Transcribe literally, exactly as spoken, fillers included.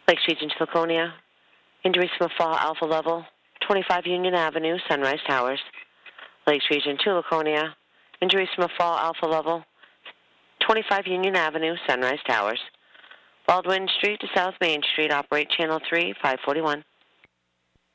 Lakes Region to Laconia. Injuries from a fall alpha level, twenty-five Union Avenue, Sunrise Towers. Lakes Region to Laconia. Injuries from a fall alpha level, twenty-five Union Avenue, Sunrise Towers. Baldwin Street to South Main Street, operate Channel three, five forty-one.